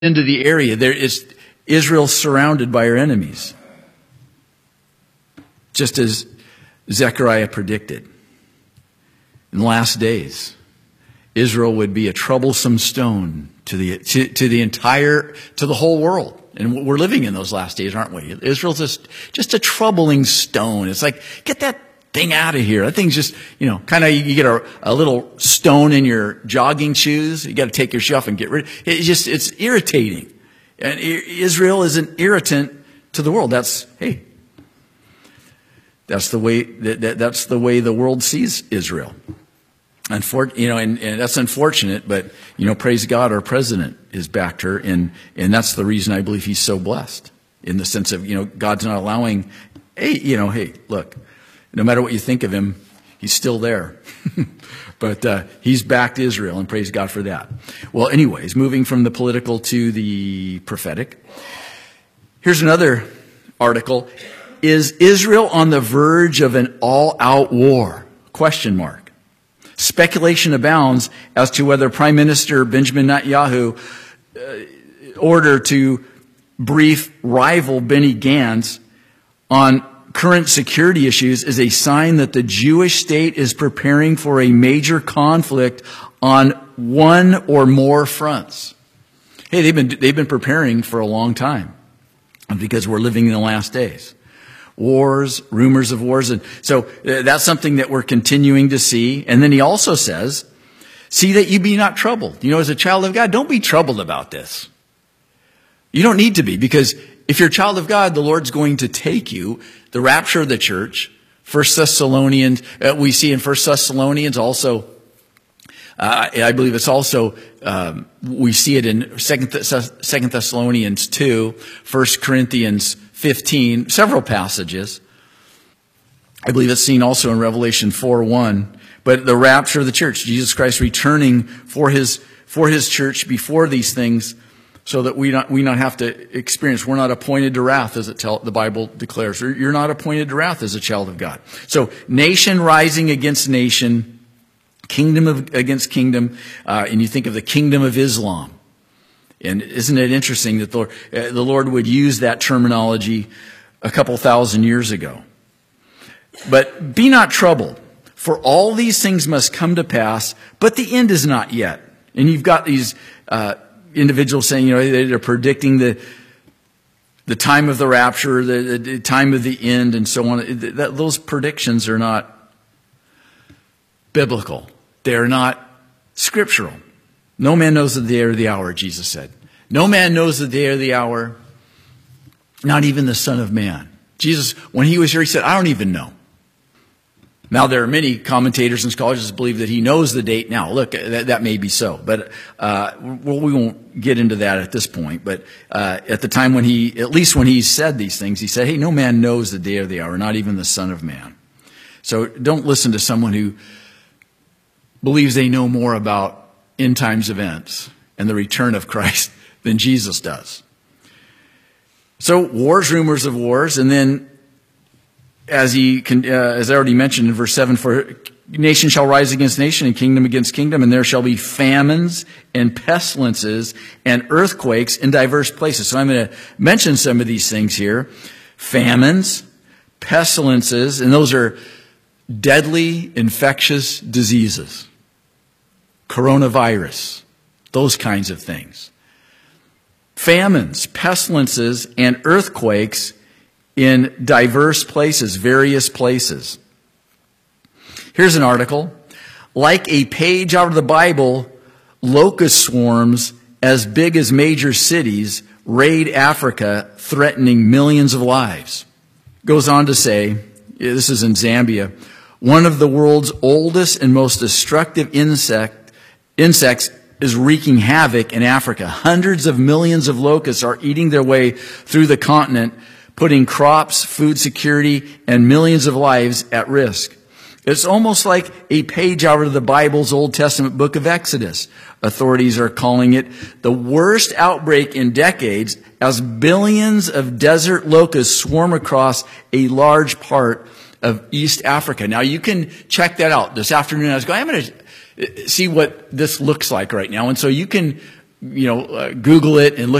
into the area, there is Israel surrounded by her enemies. Just as Zechariah predicted. In the last days, Israel would be a troublesome stone to the whole world. And we're living in those last days, aren't we? Israel's just a troubling stone. It's like, get that thing out of here. That thing's just, kind of, you get a little stone in your jogging shoes. You got to take your shoe off and get rid of it. It's irritating. And Israel is an irritant to the world. That's the way that's the way the world sees Israel. And that's unfortunate, but praise God, our president has backed her, and that's the reason I believe he's so blessed, in the sense of God's not allowing. Hey, look, no matter what you think of him, he's still there. But he's backed Israel, and praise God for that. Well, anyways, moving from the political to the prophetic. Here's another article. Is Israel on the verge of an all-out war? ? Speculation abounds as to whether Prime Minister Benjamin Netanyahu order to brief rival Benny Gantz on current security issues is a sign that the Jewish state is preparing for a major conflict on one or more fronts. Hey, they've been preparing for a long time, because we're living in the last days. Wars, rumors of wars. And so that's something that we're continuing to see. And then he also says, see that you be not troubled. As a child of God, don't be troubled about this. You don't need to be, because if you're a child of God, the Lord's going to take you. The rapture of the church, 1 Thessalonians, we see in 1 Thessalonians also, I believe it's also, we see it in 2 Thessalonians 2, 1 Corinthians 15, several passages. I believe it's seen also in Revelation 4:1. But the rapture of the church, Jesus Christ returning for his church before these things, so that we not have to experience. We're not appointed to wrath, as the Bible declares. You're not appointed to wrath as a child of God. So nation rising against nation, kingdom against kingdom, and you think of the kingdom of Islam. And isn't it interesting that the Lord would use that terminology a couple thousand years ago? But be not troubled, for all these things must come to pass, but the end is not yet. And you've got these individuals saying, they're predicting the time of the rapture, the time of the end, and so on. Those predictions are not biblical. They're not scriptural. No man knows the day or the hour, Jesus said. No man knows the day or the hour, not even the Son of Man. Jesus, when he was here, he said, I don't even know. Now, there are many commentators and scholars that believe that he knows the date now. Look, that may be so, but we won't get into that at this point. But at the time when at least when he said these things, he said, hey, no man knows the day or the hour, not even the Son of Man. So don't listen to someone who believes they know more about end times events and the return of Christ than Jesus does. So wars, rumors of wars, and then as I already mentioned in verse 7, for nation shall rise against nation and kingdom against kingdom, and there shall be famines and pestilences and earthquakes in diverse places. So I'm going to mention some of these things here. Famines, pestilences, and those are deadly infectious diseases. Coronavirus, those kinds of things. Famines, pestilences, and earthquakes in diverse places, various places. Here's an article. Like a page out of the Bible, locust swarms as big as major cities raid Africa, threatening millions of lives. Goes on to say, this is in Zambia, one of the world's oldest and most destructive insects is wreaking havoc in Africa. Hundreds of millions of locusts are eating their way through the continent, putting crops, food security, and millions of lives at risk. It's almost like a page out of the Bible's Old Testament book of Exodus. Authorities are calling it the worst outbreak in decades, as billions of desert locusts swarm across a large part of East Africa. Now, you can check that out. This afternoon, I'm going to see what this looks like right now. And so you can Google it and look